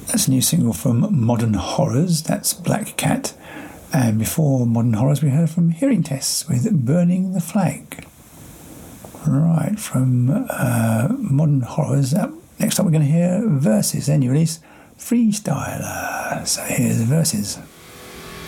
That's a new single from Modern Horrors. That's Black Cat. And before Modern Horrors, we heard from Hearing Tests with Burning the Flag. Right, from Modern Horrors. Next up, we're going to hear Verses. Then you release Freestyler. So here's the Verses.